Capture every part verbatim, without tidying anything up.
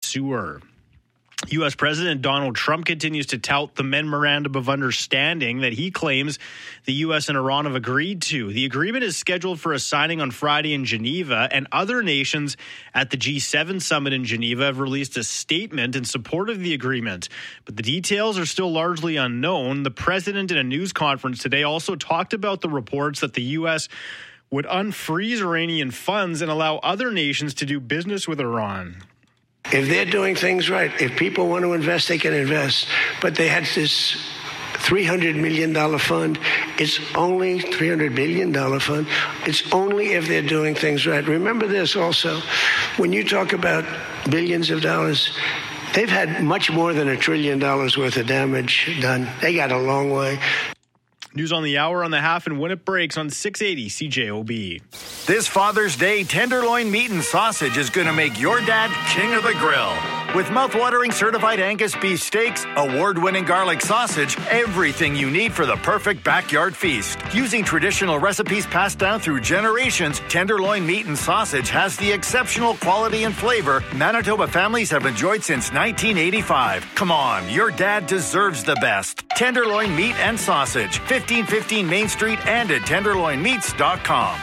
sewer. U S. President Donald Trump continues to tout the memorandum of understanding that he claims the U S and Iran have agreed to. The agreement is scheduled for a signing on Friday in Geneva, and other nations at the G seven summit in Geneva have released a statement in support of the agreement. But the details are still largely unknown. The president in a news conference today also talked about the reports that the U S would unfreeze Iranian funds and allow other nations to do business with Iran. If they're doing things right, if people want to invest, they can invest. But they had this three hundred million dollars fund. It's only three hundred billion dollars fund. It's only if they're doing things right. Remember this also. When you talk about billions of dollars, they've had much more than a trillion dollars worth of damage done. They got a long way. News on the hour on the half and when it breaks on six eighty C J O B. This Father's Day, tenderloin meat and sausage is going to make your dad king of the grill. With mouthwatering certified Angus beef steaks, award-winning garlic sausage, everything you need for the perfect backyard feast. Using traditional recipes passed down through generations, tenderloin meat and sausage has the exceptional quality and flavor Manitoba families have enjoyed since nineteen eighty-five. Come on, your dad deserves the best. Tenderloin meat and sausage, fifteen fifteen Main Street and at tenderloin meats dot com.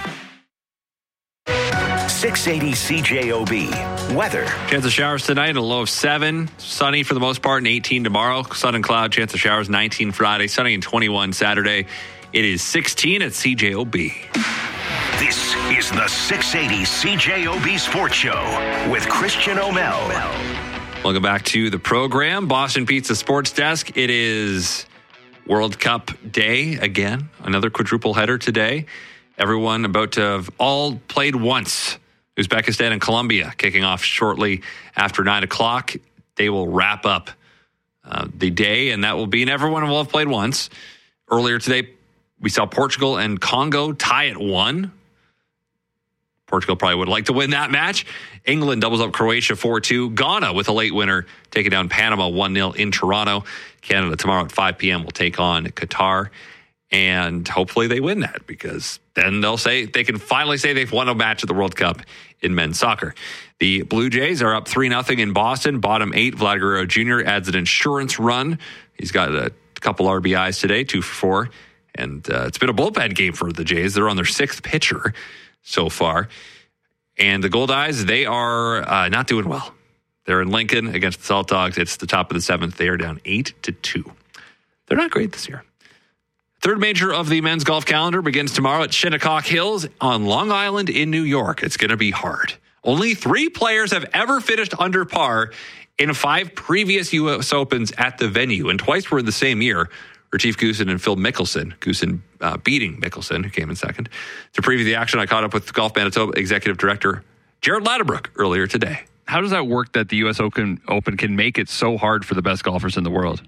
six eighty C J O B. Weather. Chance of showers tonight, a low of seven. Sunny for the most part, and eighteen tomorrow. Sun and cloud, chance of showers, nineteen Friday. Sunny and twenty-one Saturday. It is sixteen at C J O B. This is the six eighty C J O B Sports Show with Christian O'Mell. Welcome back to the program. Boston Pizza Sports Desk. It is World Cup Day again. Another quadruple header today. Everyone about to have all played once. Uzbekistan and Colombia kicking off shortly after nine o'clock. They will wrap up uh, the day, and that will be, and everyone will have played once. Earlier today, we saw Portugal and Congo tie at one. Portugal probably would like to win that match. England doubles up Croatia four two. Ghana with a late winner, taking down Panama one nil in Toronto. Canada tomorrow at five p.m. will take on Qatar. And hopefully they win that, because then they'll say they can finally say they've won a match at the World Cup in men's soccer. The Blue Jays are up three nothing in Boston. Bottom eight, Vlad Guerrero Junior adds an insurance run. He's got a couple R B Is today, two for four. And uh, it's been a bullpen game for the Jays. They're on their sixth pitcher so far. And the Gold Eyes, they are uh, not doing well. They're in Lincoln against the Salt Dogs. It's the top of the seventh. They are down eight to two. They're not great this year. Third major of the men's golf calendar begins tomorrow at Shinnecock Hills on Long Island in New York. It's going to be hard. Only three players have ever finished under par in five previous U S Opens at the venue, and twice were in the same year. Retief Goosen and Phil Mickelson. Goosen uh, beating Mickelson, who came in second. To preview the action, I caught up with Golf Manitoba Executive Director Jared Ladderbrook earlier today. How does that work that the U S Open, Open can make it so hard for the best golfers in the world?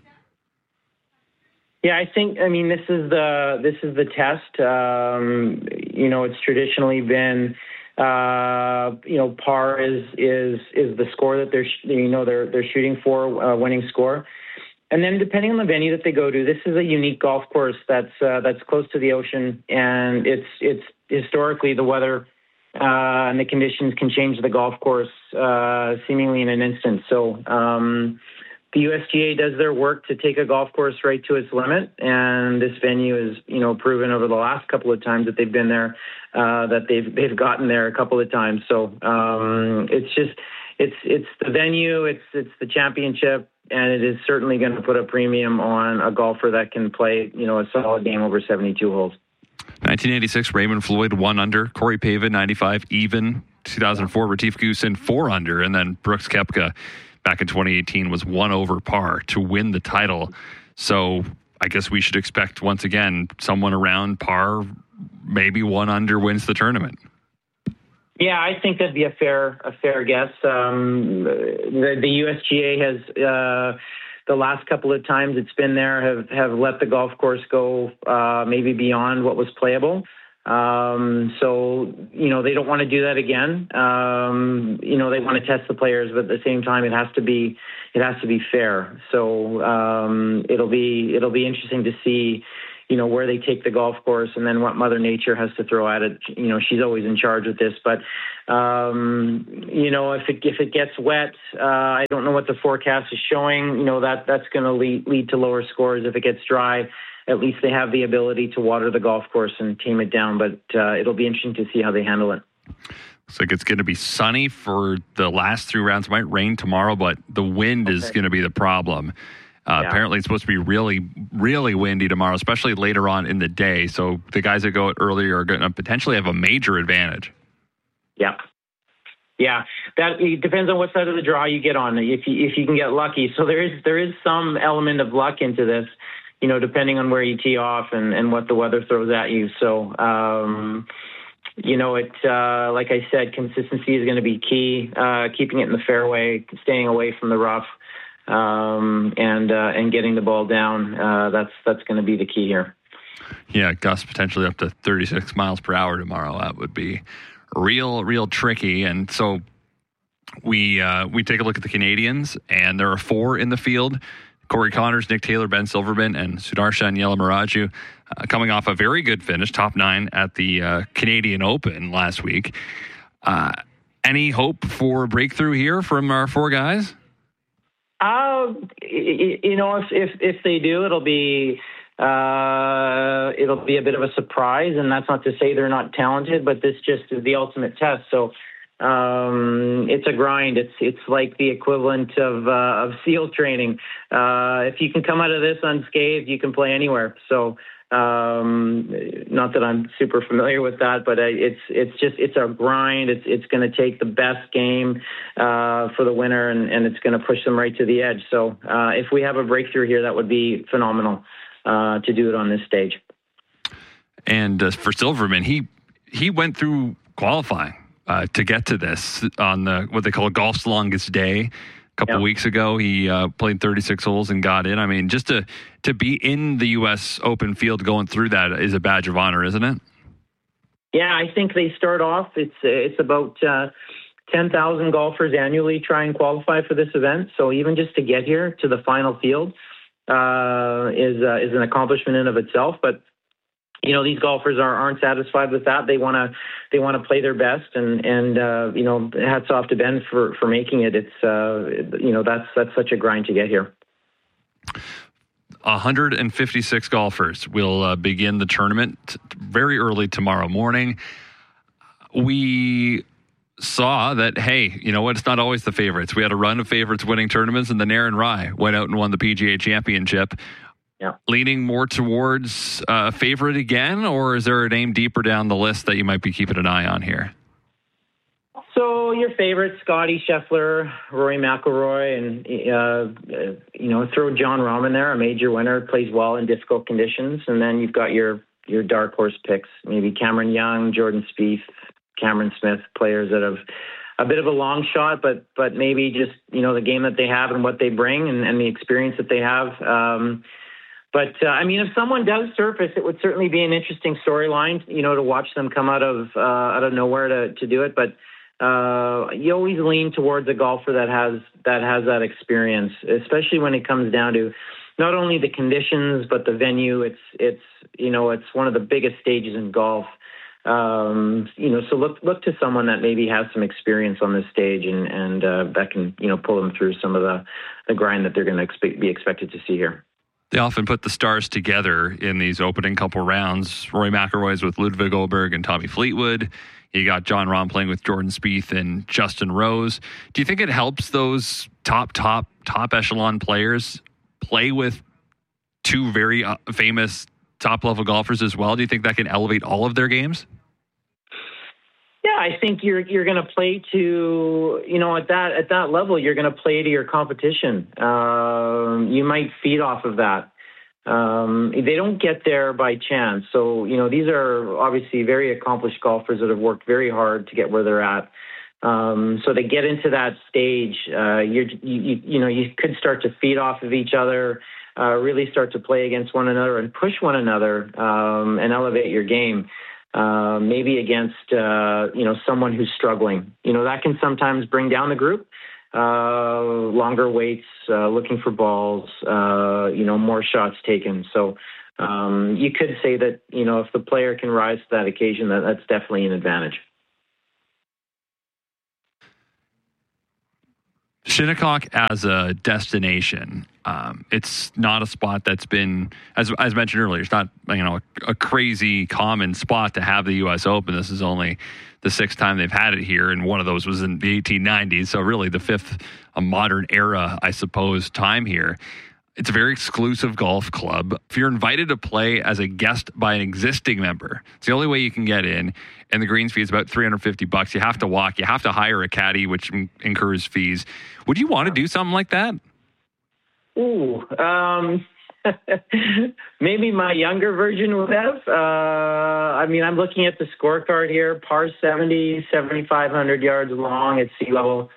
Yeah, I think, I mean, this is the this is the test. Um, you know, it's traditionally been, uh, you know, par is is is the score that they're you know they're they're shooting for, uh, winning score, and then depending on the venue that they go to, this is a unique golf course that's uh, that's close to the ocean, and it's it's historically the weather uh, and the conditions can change the golf course uh, seemingly in an instant. So. Um, The U S G A does their work to take a golf course right to its limit, and this venue is, you know, proven over the last couple of times that they've been there, uh, that they've they've gotten there a couple of times. So um, it's just it's it's the venue, it's it's the championship, and it is certainly going to put a premium on a golfer that can play, you know, a solid game over seventy-two holes. nineteen eighty-six, Raymond Floyd one under, Corey Pavin ninety-five even, two thousand four Retief Goosen four under, and then Brooks Koepka back in twenty eighteen was one over par to win the title. So I guess we should expect, once again, someone around par, maybe one under, wins the tournament. Yeah, I think that'd be a fair a fair guess. Um, the, the U S G A has, uh, the last couple of times it's been there, have, have let the golf course go uh, maybe beyond what was playable. Um, so, you know, they don't want to do that again. Um, you know, they want to test the players, but at the same time, it has to be, it has to be fair. So, um, it'll be, it'll be interesting to see, you know, where they take the golf course and then what Mother Nature has to throw at it. You know, she's always in charge with this. But, um, you know, if it if it gets wet, uh, I don't know what the forecast is showing. You know, that that's going to lead, lead to lower scores. If it gets dry, at least they have the ability to water the golf course and tame it down. But uh, it'll be interesting to see how they handle it. Looks like it's going to be sunny for the last three rounds. It might rain tomorrow, but the wind okay. is going to be the problem. Uh, yeah. Apparently, it's supposed to be really, really windy tomorrow, especially later on in the day. So the guys that go out earlier are going to potentially have a major advantage. Yeah. Yeah, that it depends on what side of the draw you get on. If you, if you can get lucky. So there is there is some element of luck into this, you know, depending on where you tee off and, and what the weather throws at you. So, um, you know, it uh, like I said, consistency is going to be key. Uh, keeping it in the fairway, staying away from the rough. Um, and uh, and getting the ball down, uh, that's that's going to be the key here. Yeah, gusts potentially up to thirty-six miles per hour tomorrow. That would be real, real tricky. And so we uh, we take a look at the Canadians, and there are four in the field: Corey Connors, Nick Taylor, Ben Silverman, and Sudarshan Yelamaraju, uh, coming off a very good finish, top nine at the uh, Canadian Open last week. Uh, any hope for a breakthrough here from our four guys? Uh, you know, if, if, if they do, it'll be, uh, it'll be a bit of a surprise, and that's not to say they're not talented, but this just is the ultimate test. So, um, it's a grind. It's, it's like the equivalent of, uh, of SEAL training. Uh, if you can come out of this unscathed, you can play anywhere. So, um, not that I'm super familiar with that, but uh, it's it's just it's a grind. It's it's going to take the best game uh, for the winner, and, and it's going to push them right to the edge. So uh, if we have a breakthrough here, that would be phenomenal uh, to do it on this stage. And uh, for Silverman, he he went through qualifying uh, to get to this on the what they call golf's longest day. A couple yep. weeks ago, he uh, played thirty-six holes and got in. I mean, just to to be in the U S Open field going through that is a badge of honor, isn't it? Yeah, I think they start off. It's it's about uh, ten thousand golfers annually try and qualify for this event. So even just to get here to the final field uh, is uh, is an accomplishment in of itself. But you know, these golfers are, aren't satisfied with that. They want to they want to play their best, and and uh, you know, hats off to Ben for, for making it. It's uh, you know, that's that's such a grind to get here. one hundred fifty-six golfers will uh, begin the tournament very early tomorrow morning. We saw that, hey, you know what? It's not always the favorites. We had a run of favorites winning tournaments, and then Aaron Rai went out and won the P G A Championship. Yeah. Leaning more towards a uh, favorite again, or is there a name deeper down the list that you might be keeping an eye on here? So your favorites, Scotty Scheffler, Rory McIlroy, and uh, you know, throw Jon Rahm in there, a major winner, plays well in difficult conditions, and then you've got your your dark horse picks, maybe Cameron Young, Jordan Spieth, Cameron Smith, players that have a bit of a long shot, but but maybe just, you know, the game that they have and what they bring, and, and the experience that they have. Um, But, uh, I mean, if someone does surface, it would certainly be an interesting storyline, you know, to watch them come out of uh, out of nowhere to, to do it. But uh, you always lean towards a golfer that has that has that experience, especially when it comes down to not only the conditions, but the venue. It's, it's you know, it's one of the biggest stages in golf. Um, you know, so look look to someone that maybe has some experience on this stage, and, and uh, that can, you know, pull them through some of the, the grind that they're going to expe- be expected to see here. They often put the stars together in these opening couple rounds. Rory McIlroy's with Ludwig Åberg and Tommy Fleetwood. You got Jon Rahm playing with Jordan Spieth and Justin Rose. Do you think it helps those top, top, top echelon players play with two very uh, famous top-level golfers as well? Do you think that can elevate all of their games? Yeah, I think you're you're going to play to, you know, at that at that level, you're going to play to your competition. Um, you might feed off of that. Um, they don't get there by chance. So, you know, these are obviously very accomplished golfers that have worked very hard to get where they're at. Um, so to get into that stage, uh, you're, you, you you know, you could start to feed off of each other, uh, really start to play against one another and push one another, um, and elevate your game. Uh, maybe against, uh, you know, someone who's struggling. You know, that can sometimes bring down the group. Uh, longer waits, uh, looking for balls, uh, you know, more shots taken. So um, you could say that, you know, if the player can rise to that occasion, that that's definitely an advantage. Shinnecock as a destination, um, it's not a spot that's been, as as mentioned earlier, it's not, you know, a, a crazy common spot to have the U S Open. This is only the sixth time they've had it here, and one of those was in the eighteen nineties, so really the fifth, a modern era, I suppose, time here. It's a very exclusive golf club. If you're invited to play as a guest by an existing member, it's the only way you can get in. And the greens fee is about three hundred fifty bucks. You have to walk. You have to hire a caddy, which incurs fees. Would you want to do something like that? Ooh, um, maybe my younger version would have. Uh, I mean, I'm looking at the scorecard here. Par seventy, seventy-five hundred yards long at sea level.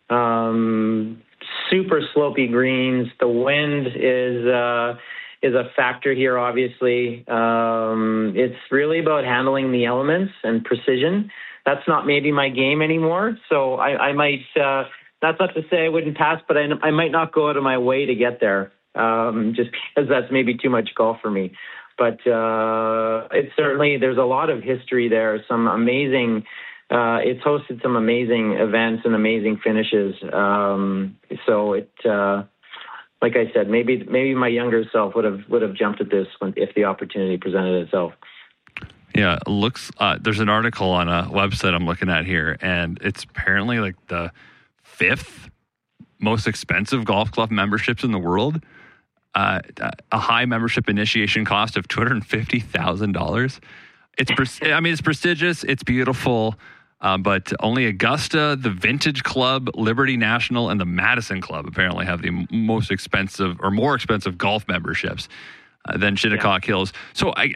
Um, super slopey greens. The wind is uh, is a factor here, obviously. Um, it's really about handling the elements and precision. That's not maybe my game anymore. So I, I might, uh, that's not to say I wouldn't pass, but I, I might not go out of my way to get there, um, just because that's maybe too much golf for me. But uh, it's certainly, there's a lot of history there, some amazing Uh, it's hosted some amazing events and amazing finishes. Um, so it, uh, like I said, maybe maybe my younger self would have would have jumped at this when, if the opportunity presented itself. Yeah, it looks. Uh, there's an article on a website I'm looking at here, and it's apparently like the fifth most expensive golf club memberships in the world. Uh, a high membership initiation cost of two hundred fifty thousand dollars. It's, pre- I mean, it's prestigious. It's beautiful. Uh, but only Augusta, the Vintage Club, Liberty National, and the Madison Club apparently have the m- most expensive or more expensive golf memberships uh, than Shinnecock yeah. Hills. So I,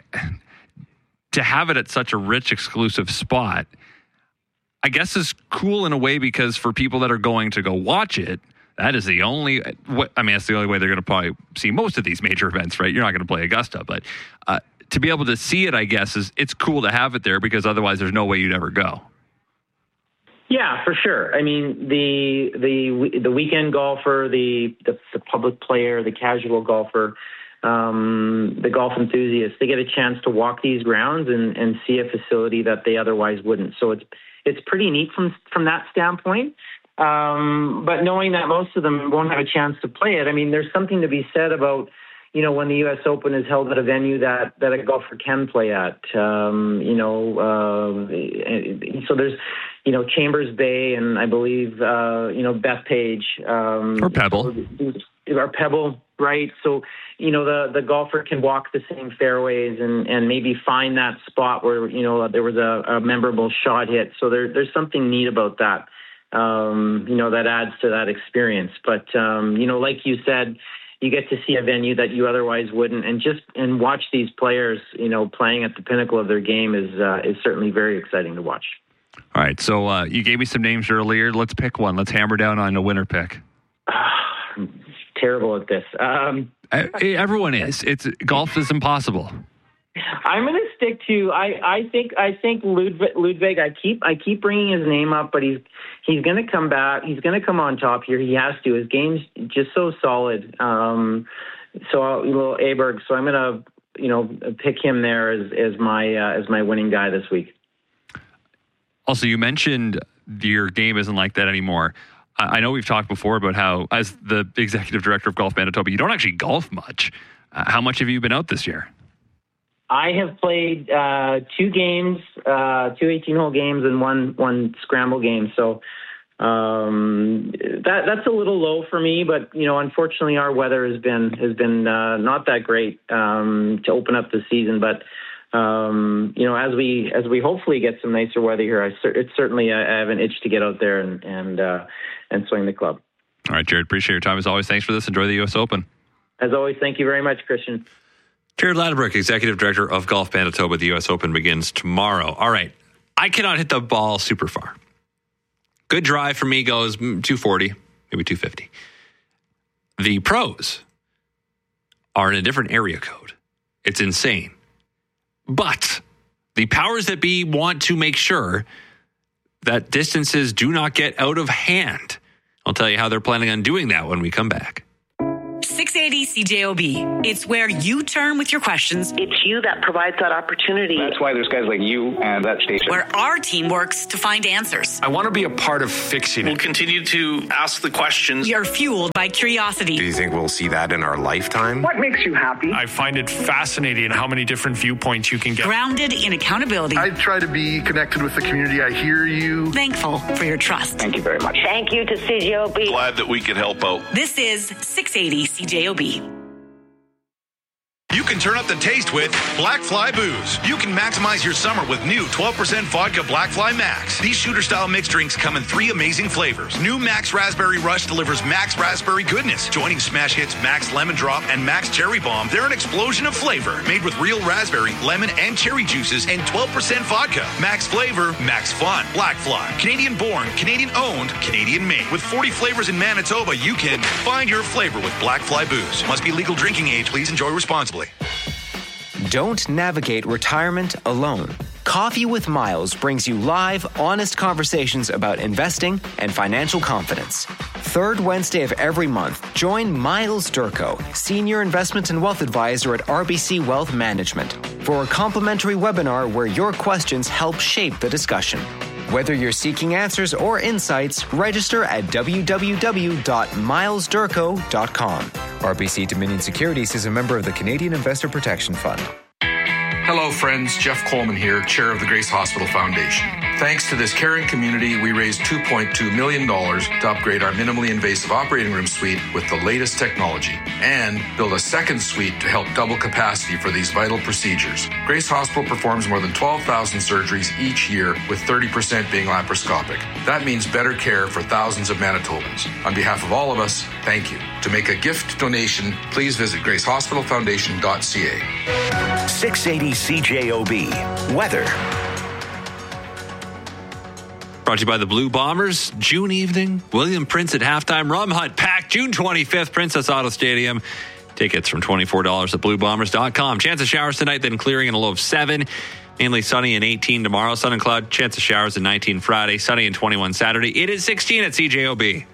to have it at such a rich, exclusive spot, I guess is cool in a way because for people that are going to go watch it, that is the only, what, I mean, that's the only way they're going to probably see most of these major events, right? You're not going to play Augusta, but uh, to be able to see it, I guess, is it's cool to have it there because otherwise there's no way you'd ever go. Yeah, for sure. I mean, the the the weekend golfer, the the, the public player, the casual golfer, um, the golf enthusiast, they get a chance to walk these grounds and, and see a facility that they otherwise wouldn't. So it's it's pretty neat from from that standpoint. Um, but knowing that most of them won't have a chance to play it, I mean, there's something to be said about, you know, when the U S Open is held at a venue that, that a golfer can play at. Um, you know, uh, so there's, you know, Chambers Bay and I believe, uh, you know, Bethpage. Um, or Pebble. Or Pebble, right? So, you know, the, the golfer can walk the same fairways and, and maybe find that spot where, you know, there was a, a memorable shot hit. So there, there's something neat about that, um, you know, that adds to that experience. But, um, you know, like you said, you get to see a venue that you otherwise wouldn't, and just and watch these players, you know, playing at the pinnacle of their game is uh, is certainly very exciting to watch. All right, so uh, you gave me some names earlier. Let's pick one. Let's hammer down on a winner pick. I'm terrible at this. Um, Everyone is. It's golf is impossible. I'm going to stick to. I, I think. I think Ludwig, Ludwig. I keep. I keep bringing his name up, but he's he's going to come back. He's going to come on top here. He has to. His game's just so solid. Um, so a little Aberg. So I'm going to, you know, pick him there as as my uh, as my winning guy this week. Also, you mentioned your game isn't like that anymore. I know we've talked before about how, as the executive director of Golf Manitoba, you don't actually golf much. Uh, how much have you been out this year? I have played uh, two games, uh, two eighteen-hole games, and one one scramble game. So um, that that's a little low for me. But you know, unfortunately, our weather has been has been uh, not that great um, to open up the season. But um, you know, as we as we hopefully get some nicer weather here, I it's certainly I have an itch to get out there and and uh, and swing the club. All right, Jared. Appreciate your time as always. Thanks for this. Enjoy the U S Open. As always, thank you very much, Christian. Jared Ladebrook, Executive Director of Golf Manitoba. The U S Open begins tomorrow. All right. I cannot hit the ball super far. Good drive for me goes two forty, maybe two fifty. The pros are in a different area code. It's insane. But the powers that be want to make sure that distances do not get out of hand. I'll tell you how they're planning on doing that when we come back. six eighty C J O B. It's where you turn with your questions. It's you that provides that opportunity. That's why there's guys like you and that station. Where our team works to find answers. I want to be a part of fixing it. We'll continue to ask the questions. We are fueled by curiosity. Do you think we'll see that in our lifetime? What makes you happy? I find it fascinating how many different viewpoints you can get. Grounded in accountability. I try to be connected with the community. I hear you. Thankful for your trust. Thank you very much. Thank you to C J O B. Glad that we could help out. This is six eighty C J O B. You can turn up the taste with Black Fly Booze. You can maximize your summer with new twelve percent vodka Black Fly Max. These shooter-style mixed drinks come in three amazing flavors. New Max Raspberry Rush delivers Max Raspberry goodness. Joining smash hits Max Lemon Drop and Max Cherry Bomb, they're an explosion of flavor. Made with real raspberry, lemon, and cherry juices and twelve percent vodka. Max flavor, max fun. Black Fly. Canadian born, Canadian owned, Canadian made. With forty flavors in Manitoba, you can find your flavor with Black Fly Booze. Must be legal drinking age. Please enjoy responsibly. Don't navigate retirement alone. Coffee with Miles brings you live, honest conversations about investing and financial confidence. Third Wednesday of every month, join Miles Durko, Senior Investment and Wealth Advisor at R B C Wealth Management, for a complimentary webinar where your questions help shape the discussion. Whether you're seeking answers or insights, register at w w w dot miles durko dot com. R B C Dominion Securities is a member of the Canadian Investor Protection Fund. Hello, friends. Jeff Coleman here, chair of the Grace Hospital Foundation. Thanks to this caring community, we raised two point two million dollars to upgrade our minimally invasive operating room suite with the latest technology and build a second suite to help double capacity for these vital procedures. Grace Hospital performs more than twelve thousand surgeries each year, with thirty percent being laparoscopic. That means better care for thousands of Manitobans. On behalf of all of us, thank you. To make a gift donation, please visit grace hospital foundation dot c a. six eighty C J O B. Weather. Brought to you by the Blue Bombers. June evening, William Prince at halftime. Rum Hut packed June twenty-fifth, Princess Auto Stadium. Tickets from twenty-four dollars at blue bombers dot com. Chance of showers tonight, then clearing in a low of seven. Mainly sunny and eighteen tomorrow. Sun and cloud, chance of showers at nineteen Friday. Sunny and twenty-one Saturday. It is sixteen at C J O B.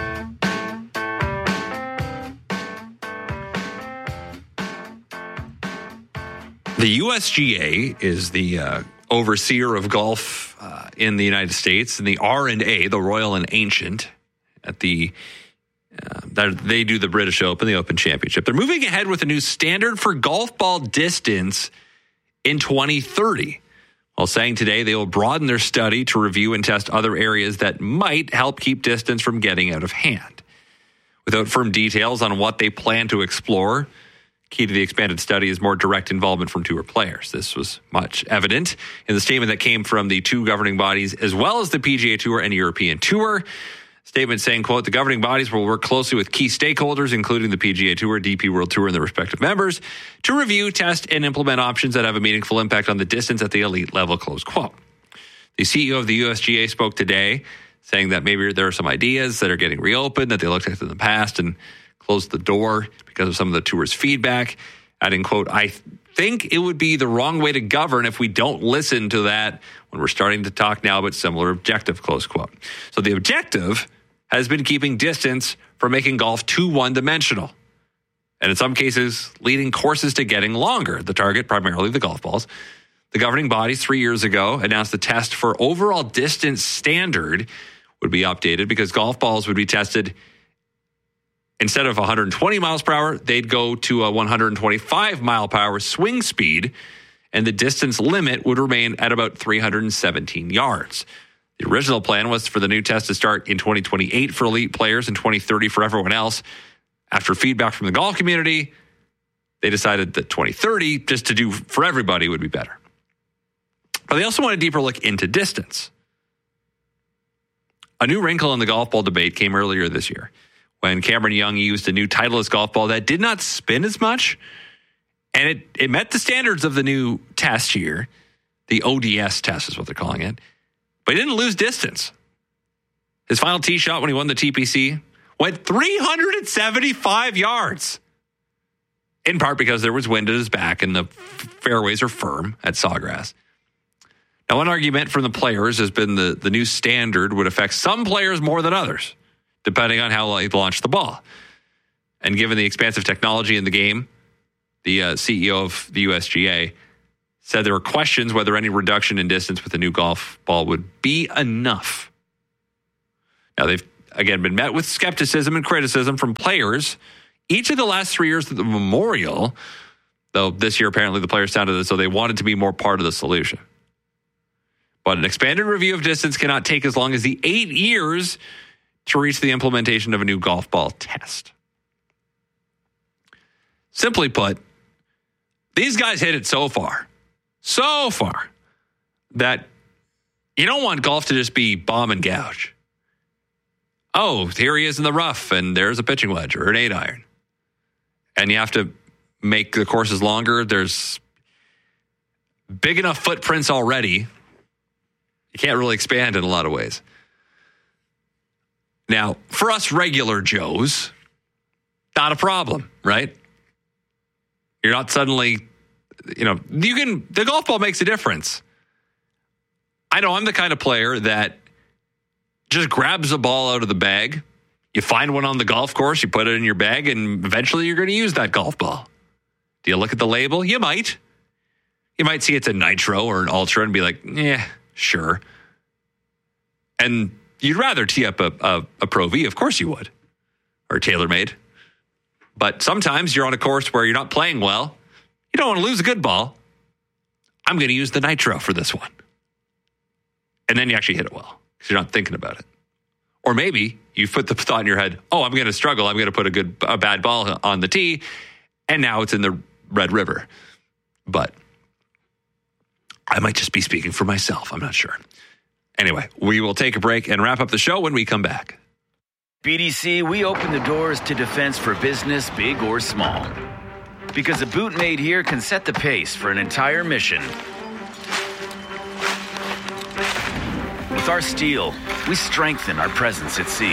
The U S G A is the uh, overseer of golf uh, in the United States, and the R and A, the Royal and Ancient, at the uh, they do the British Open, the Open Championship. They're moving ahead with a new standard for golf ball distance in twenty thirty. While saying today they will broaden their study to review and test other areas that might help keep distance from getting out of hand. Without firm details on what they plan to explore, key to the expanded study is more direct involvement from tour players. This was much evident in the statement that came from the two governing bodies, as well as the P G A Tour and European Tour. Statement saying, quote, the governing bodies will work closely with key stakeholders, including the P G A Tour, D P World Tour, and their respective members, to review, test, and implement options that have a meaningful impact on the distance at the elite level, close quote. The C E O of the U S G A spoke today, saying that maybe there are some ideas that are getting reopened that they looked at in the past and closed the door because of some of the tour's feedback, adding, quote, I th- think it would be the wrong way to govern if we don't listen to that when we're starting to talk now about similar objective, close quote. So the objective has been keeping distance from making golf too one-dimensional, and in some cases, leading courses to getting longer. The target, primarily the golf balls. The governing bodies three years ago announced the test for overall distance standard would be updated because golf balls would be tested. Instead of one hundred twenty miles per hour, they'd go to a one hundred twenty-five mile per hour swing speed, and the distance limit would remain at about three hundred seventeen yards. The original plan was for the new test to start in twenty twenty-eight for elite players and twenty thirty for everyone else. After feedback from the golf community, they decided that twenty thirty, just to do for everybody, would be better. But they also want a deeper look into distance. A new wrinkle in the golf ball debate came earlier this year, when Cameron Young used a new Titleist golf ball that did not spin as much, and it, it met the standards of the new test here. The O D S test is what they're calling it. But he didn't lose distance. His final tee shot when he won the T P C went three hundred seventy-five yards, in part because there was wind at his back and the fairways are firm at Sawgrass. Now, one argument from the players has been the, the new standard would affect some players more than others, depending on how they launch the ball. And given the expansive technology in the game, the uh, C E O of the U S G A said there were questions whether any reduction in distance with a new golf ball would be enough. Now, they've, again, been met with skepticism and criticism from players each of the last three years at the Memorial, though this year apparently the players sounded as though they wanted to be more part of the solution. But an expanded review of distance cannot take as long as the eight years to reach the implementation of a new golf ball test. Simply put, these guys hit it so far, so far, that you don't want golf to just be bomb and gouge. Oh, here he is in the rough, and there's a pitching wedge or an eight iron. And you have to make the courses longer. There's big enough footprints already. You can't really expand in a lot of ways. Now, for us regular Joes, not a problem, right? You're not suddenly, you know, you can, the golf ball makes a difference. I know I'm the kind of player that just grabs a ball out of the bag. You find one on the golf course, you put it in your bag, and eventually you're going to use that golf ball. Do you look at the label? You might. You might see it's a Nitro or an Ultra and be like, yeah, sure. And you'd rather tee up a, a, a Pro V, of course you would, or TaylorMade. But sometimes you're on a course where you're not playing well. You don't want to lose a good ball. I'm going to use the Nitro for this one. And then you actually hit it well because you're not thinking about it. Or maybe you put the thought in your head, oh, I'm going to struggle. I'm going to put a good, a bad ball on the tee. And now it's in the Red River. But I might just be speaking for myself. I'm not sure. Anyway, we will take a break and wrap up the show when we come back. B D C, we open the doors to defense for business, big or small. Because a boot made here can set the pace for an entire mission. With our steel, we strengthen our presence at sea.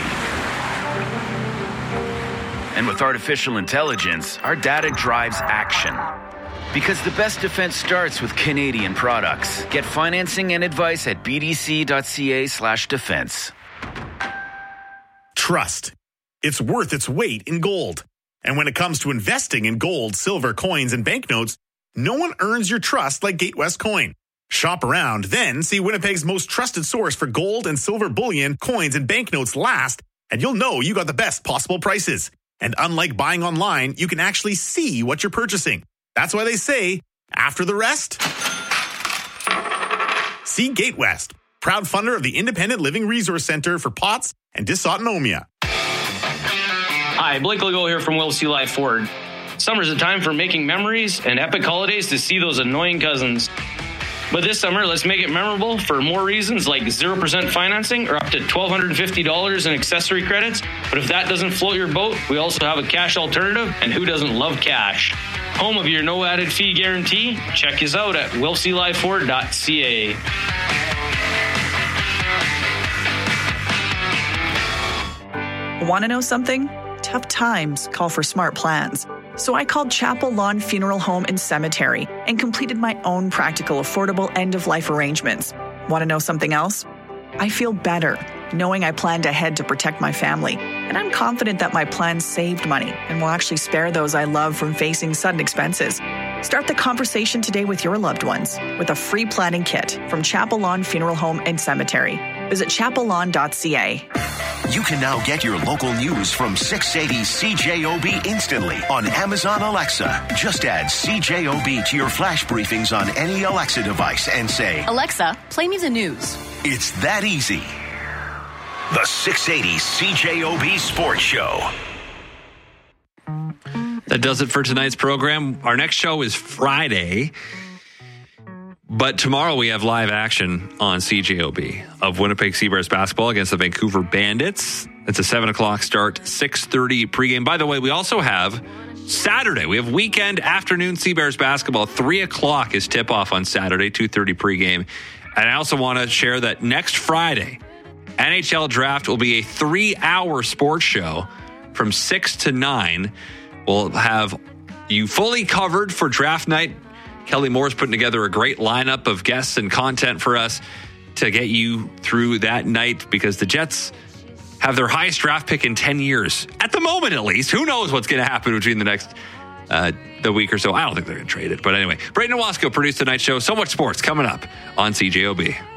And with artificial intelligence, our data drives action. Because the best defense starts with Canadian products. Get financing and advice at bdc.ca slash defense. Trust. It's worth its weight in gold. And when it comes to investing in gold, silver, coins, and banknotes, no one earns your trust like Gatewest Coin. Shop around, then see Winnipeg's most trusted source for gold and silver bullion, coins, and banknotes last, and you'll know you got the best possible prices. And unlike buying online, you can actually see what you're purchasing. That's why they say, after the rest, see Gatewest, proud funder of the Independent Living Resource Center for P O T S and dysautonomia. Hi, Blake Legault here from Will C. Life Ford. Summer's a time for making memories and epic holidays to see those annoying cousins. But this summer, let's make it memorable for more reasons like zero percent financing or up to one thousand two hundred fifty dollars in accessory credits. But if that doesn't float your boat, we also have a cash alternative, and who doesn't love cash? Home of your no added fee guarantee? Check us out at will c life ford dot c a. Want to know something? Tough times call for smart plans. So I called Chapel Lawn Funeral Home and Cemetery and completed my own practical, affordable end-of-life arrangements. Want to know something else? I feel better knowing I planned ahead to protect my family. And I'm confident that my plan saved money and will actually spare those I love from facing sudden expenses. Start the conversation today with your loved ones with a free planning kit from Chapel Lawn Funeral Home and Cemetery. Visit chapel lawn dot c a. You can now get your local news from six eighty C J O B instantly on Amazon Alexa. Just add C J O B to your flash briefings on any Alexa device and say, Alexa, play me the news. It's that easy. The six eighty C J O B Sports Show. That does it for tonight's program. Our next show is Friday. But tomorrow we have live action on C J O B of Winnipeg Seabears basketball against the Vancouver Bandits. It's a seven o'clock start, six thirty pregame. By the way, we also have Saturday. We have weekend afternoon Seabears basketball. three o'clock is tip-off on Saturday, two thirty pregame. And I also want to share that next Friday, N H L Draft will be a three-hour sports show from six to nine. We'll have you fully covered for draft night. Kelly Moore's putting together a great lineup of guests and content for us to get you through that night because the Jets have their highest draft pick in ten years. At the moment, at least. Who knows what's going to happen between the next uh, the week or so. I don't think they're going to trade it. But anyway, Braden and Wasco produced tonight's show. So much sports coming up on C J O B.